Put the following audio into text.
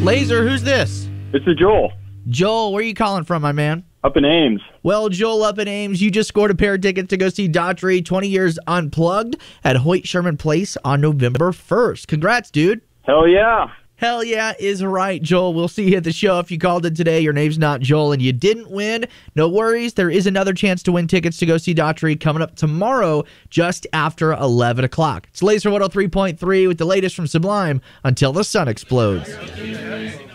Laser, who's this? This is Joel. Joel, where are you calling from, my man? Up in Ames. Well, Joel, up in Ames, you just scored a pair of tickets to go see Daughtry 20 Years Unplugged at Hoyt Sherman Place on November 1st. Congrats, dude. Hell yeah. Hell yeah is right, Joel. We'll see you at the show. If you called in today, your name's not Joel, and you didn't win, no worries. There is another chance to win tickets to go see Daughtry coming up tomorrow just after 11 o'clock. It's Laser 103.3 with the latest from Sublime until the sun explodes.